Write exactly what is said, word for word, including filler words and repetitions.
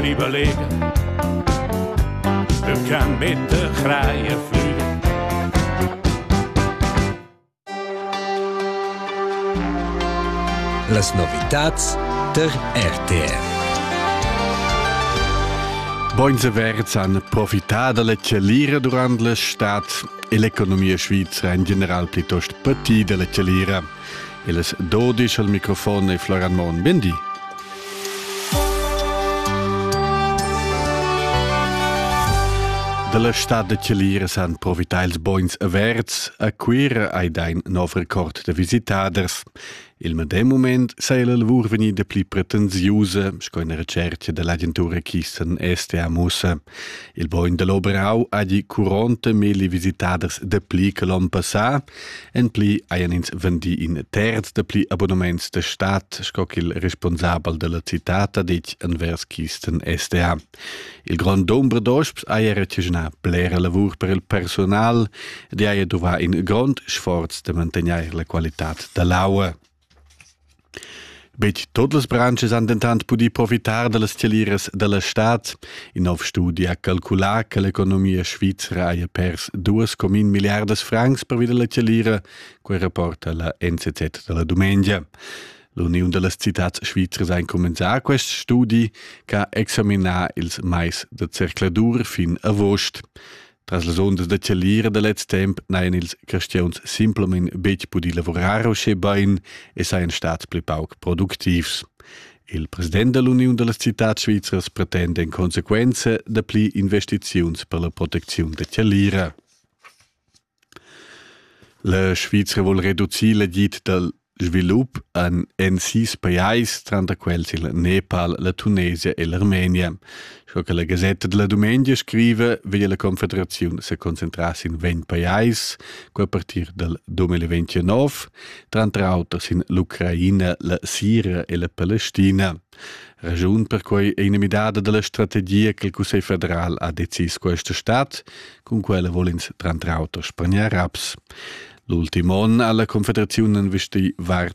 privilega, per can mette graie flüge. Las novitats der R T F. Boins averts han profità dalla cialira durant l'estat e l'economia svizzera in general piuttosto patì dalla cialira. E les dodici al microfono e Florian Mon. Bendi. Dall'estat de cialira s'han profità ils boins averts a quera ai dain nov record de visitaders. Il medem moment sei la lavur veni de pli pretensiusa, sco in recerca dell'agentura Kissen S T A Musa. Il boin de l'Oberau ha di quaranta mila visitaders de pli che l'on passà, en pli haien ins vendi in terz de pli abonnements de stat, sco il responsabel della citata dic anvers Kissen S T A. Il grand nombre d'osps ha recegna plera lavur per il personal, di ha dova in grand sforz de mantenere la qualitat de l'aua. Bet todas las branches han dentant pudi profitar de las cialiras de l'estat. In nov studi ha calculat che l'economia svizzera ha pers due virgola uno miliardas francs per vida la cialira, quei rapporta la N Z Z de la domenica. L'Unione de las Citats Svizras ha incominciato questo studi che ha examinato ils mais de cercladur fin a agost. Tras las ondas de cialira de let's temp nain ils cristians simplement bec pudi lavorar o sche bain e sain stats pli pauc productivs. Il president de l'Unione de las Citats Svizras pretende in consequenza de pli investiziuns per la protezione de cialira. La Svizra vol reducir la git del svilup en, en sis paesi, tra quels il Nepal, la Tunisia e l'Armenia. Sco che la Gazzetta della Domenica scrive che la Confederazione si concentrasse in venti paesi, a partire dal duemilaventinove, tra altri in l'Ucraina, la Siria e la Palestina. Ragione per cui è inimidata della strategia che il Consiglio federale ha deciso questo Stato, con quella volens tra altri spagnare raps. L'ultimo anno alla Confederazione investì vart